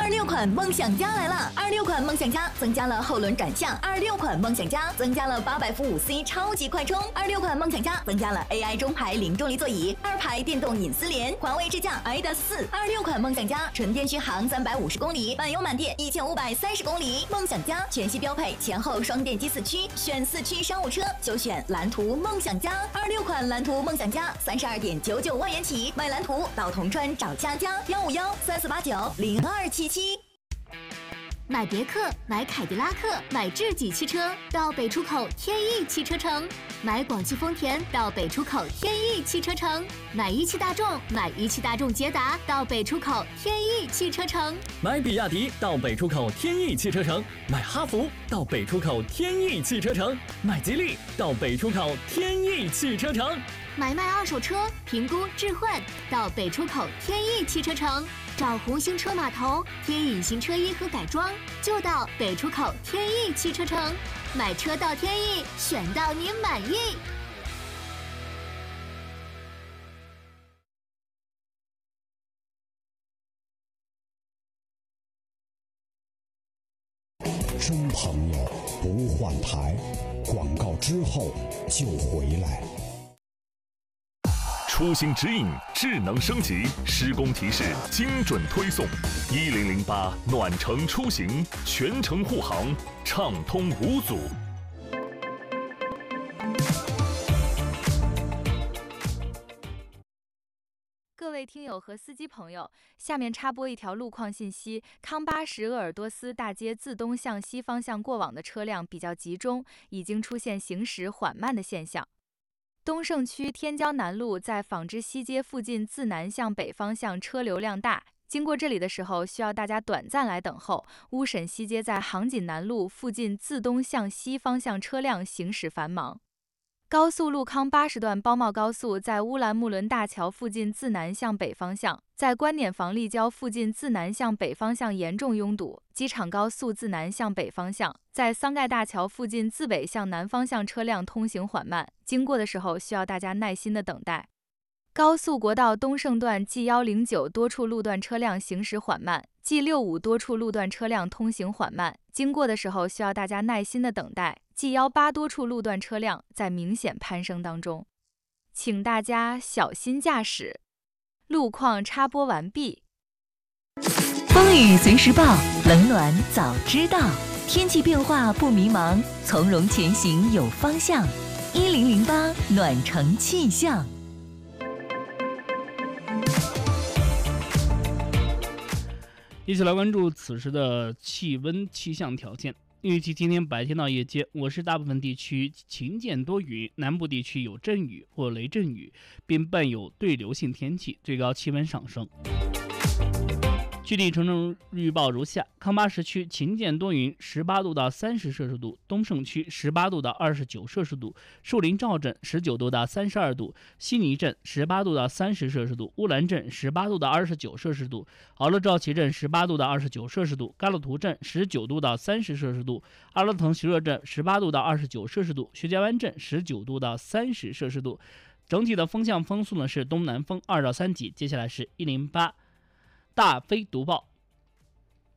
26款梦想家来了！26款梦想家增加了后轮转向，26款梦想家增加了800伏5C 超级快充，26款梦想家增加了 AI 中排零重力座椅，2排电动隐私联，华为智驾 ADAS 4。26款梦想家纯电续航350公里，满油满电1530公里。梦想家全系标配前后双电机4驱，选4驱商务车就选蓝图梦想家。26款蓝图梦想家32.99万元起，买蓝图到铜川找佳佳15134490277。 买别克，买凯迪拉克，买智己汽车到北出口天翼汽车城；买广汽丰田到北出口天翼汽车城；买一汽大众，买一汽大众捷达到北出口天翼汽车城； 买比亚迪到北出口天翼汽车城；买哈弗到北出口天翼汽车城；买吉利到北出口天翼汽车城； 买卖二手车，评估置换到北出口天翼汽车城。找红星车码头贴隐形车衣和改装，就到北出口天翼汽车城。买车到天翼，选到您满意。 真朋友不换台，广告之后就回来。 出行指引智能升级，施工提示精准推送，1008暖城出行，全程护航，畅通无阻。 各位听友和司机朋友，下面插播一条路况信息：康巴什鄂尔多斯大街自东向西方向过往的车辆比较集中，已经出现行驶缓慢的现象。东胜区天骄南路在纺织西街附近自南向北方向车流量大，经过这里的时候需要大家短暂来等候。乌沈西街在杭锦南路附近自东向西方向车辆行驶繁忙。高速路康80段包茂高速在乌兰木伦大桥附近自南向北方向，在观点房立交附近自南向北方向严重拥堵。机场高速自南向北方向，在桑盖大桥附近自北向南方向车辆通行缓慢，经过的时候需要大家耐心的等待。高速国道东胜段 G109 多处路段车辆行驶缓慢， G65 多处路段车辆通行缓慢，经过的时候需要大家耐心的等待。G18 多处路段车辆在明显攀升当中，请大家小心驾驶。路况插播完毕。 风雨随时报，冷暖早知道，天气变化不迷茫，从容前行有方向。1008暖城气象。 一起来关注此时的气温气象条件。预计今天白天到夜间，我市大部分地区晴间多云，南部地区有阵雨或雷阵雨，并伴有对流性天气，最高气温上升。具体城镇预报如下：康巴什区晴间多云，18度到30摄氏度；东胜区18度到29摄氏度；树林赵镇19度到32度；悉尼镇18度到30摄氏度；乌兰镇18度到29摄氏度；敖勒赵旗镇18度到29摄氏度；嘎勒图镇19度到30摄氏度；阿勒腾席热镇18度到29摄氏度；薛家湾镇19度到30摄氏度。整体的风向风速呢是东南风2到3级。接下来是108大飞读报。